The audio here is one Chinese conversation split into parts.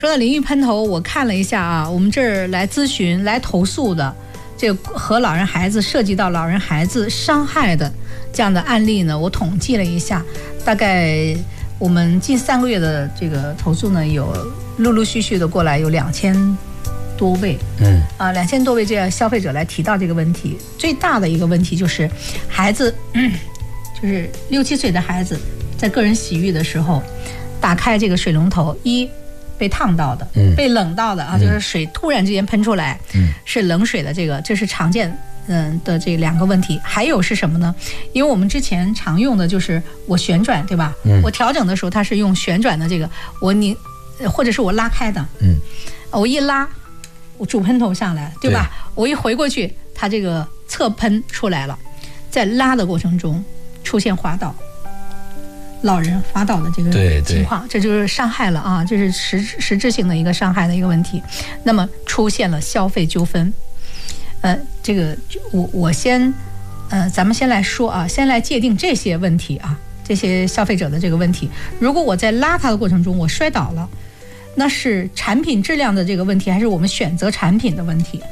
说到淋浴喷头，我看了一下啊，我们这儿来咨询、来投诉的，这个和老人孩子涉及到老人孩子伤害的这样的案例呢，我统计了一下，大概我们近3个月的这个投诉呢，有陆陆续续的过来有2000多位，2000多位这样消费者来提到这个问题。最大的一个问题就是孩子，就是6、7岁的孩子在个人洗浴的时候，打开这个水龙头，被烫到的，被冷到的啊，就是水突然之间喷出来，是冷水的，这是常见的这2个问题。还有是什么呢？因为我们之前常用的就是我旋转，对吧？我调整的时候它是用旋转的这个，或者是我拉开的，我一拉，我主喷头上来，对吧？我一回过去，它这个侧喷出来了，在拉的过程中出现滑倒。老人滑倒的这个情况，这就是伤害了啊，这是实质性的一个伤害的一个问题。那么出现了消费纠纷，这个我先，咱们先来说啊，先来界定这些问题啊，这些消费者的这个问题。如果我在拉它的过程中我摔倒了，那是产品质量的这个问题，还是我们选择产品的问题？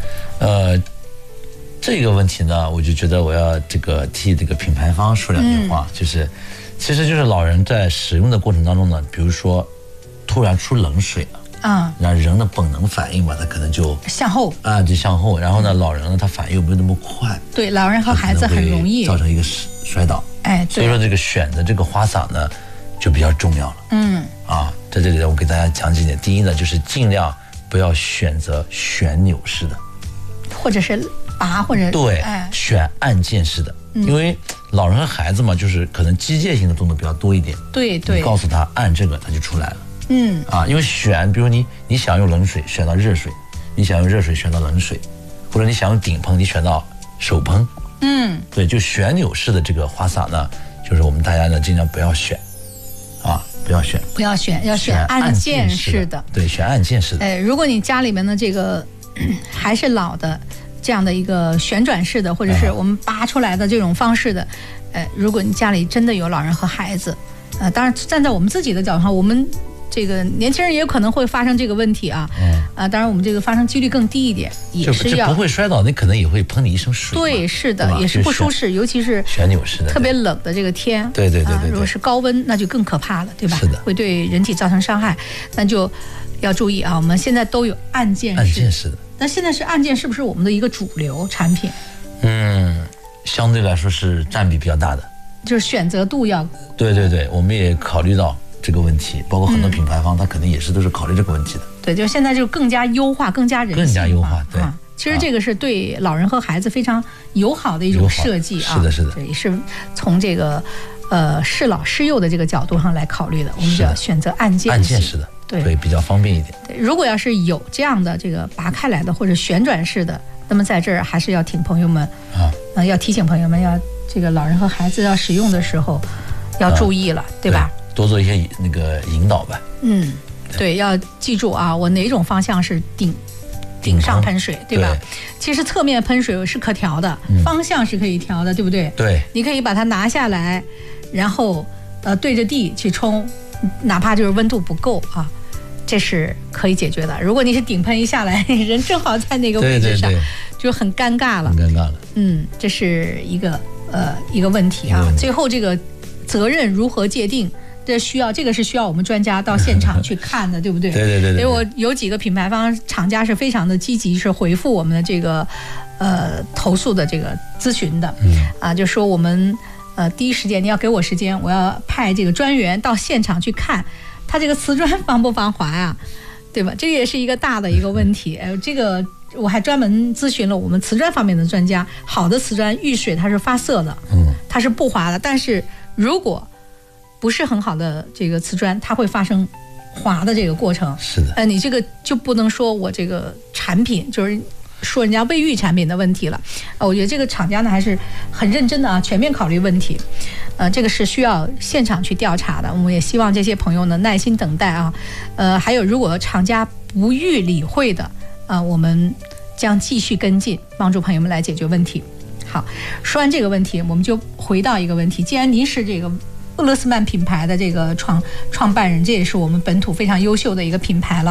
这个问题呢，我就觉得我要替这个品牌方说2句话，其实就是老人在使用的过程当中呢，比如说突然出冷水了，然后人的本能反应吧，他可能就向后就向后，然后呢，老人呢他反应又没有那么快， 对，老人和孩子很容易造成一个摔倒，所以说这个选的这个花洒呢就比较重要了，在这里我给大家讲几点。第一呢，就是尽量不要选择旋钮式的，或者是拔，或者选按键式的，因为老人和孩子嘛，就是可能机械性的动作比较多一点。对，你告诉他按这个，他就出来了。因为比如你想用冷水选到热水，你想用热水选到冷水，或者你想用顶喷，你选到手喷。对，就旋钮式的这个花洒呢，就是我们大家呢尽量不要选，不要选，要选按键式的。对，选按键式的。如果你家里面的这个还是老的。这样的一个旋转式的，或者是我们拔出来的这种方式的，如果你家里真的有老人和孩子，当然站在我们自己的角度上，我们这个年轻人也有可能会发生这个问题啊，当然我们这个发生几率更低一点，也是要不会摔倒，你可能也会喷你一身水。对，是的，也是不舒适，尤其是旋钮式的，特别冷的这个天，对，如果是高温，那就更可怕了，对吧？是的，会对人体造成伤害，那就要注意啊。我们现在都有按键式的。那现在是按键是不是我们的一个主流产品？相对来说是占比比较大的，就是选择度要。对，我们也考虑到这个问题，包括很多品牌方，他肯定也是都是考虑这个问题的。对，就现在就更加优化，更加人性化，更加优化。对，其实这个是对老人和孩子非常友好的一种设计啊。是的，也是从这个适老适幼的这个角度上来考虑的。我们就要选择按键式的。对，比较方便一点。对，如果要是有这样的这个拔开来的或者旋转式的，那么在这儿还是要请朋友们要提醒朋友们，要这个老人和孩子要使用的时候要注意了，对吧？多做一些那个引导吧。对，要记住啊，我哪种方向是顶上喷水，对吧？其实侧面喷水是可调的，方向是可以调的，对不对？对，你可以把它拿下来，然后对着地去冲，哪怕就是温度不够啊。这是可以解决的。如果你是顶喷一下来，人正好在那个位置上，就很尴尬了。这是一个问题啊。最后这个责任如何界定？这个是需要我们专家到现场去看的，对不对？对。因为我有几个品牌方厂家是非常的积极，是回复我们的这个投诉的这个咨询的，就说我们第一时间你要给我时间，我要派这个专员到现场去看。它这个瓷砖防不防滑呀，对吧？这也是一个大的一个问题。这个我还专门咨询了我们瓷砖方面的专家。好的瓷砖遇水它是发涩的，它是不滑的。但是如果不是很好的这个瓷砖，它会发生滑的这个过程。是的。你这个就不能说我这个产品就是说人家卫浴产品的问题了。我觉得这个厂家呢还是很认真的啊，全面考虑问题。这个是需要现场去调查的，我们也希望这些朋友呢耐心等待啊。还有如果厂家不予理会的，我们将继续跟进，帮助朋友们来解决问题。好，说完这个问题，我们就回到一个问题，既然您是这个俄罗斯曼品牌的这个创办人，这也是我们本土非常优秀的一个品牌了。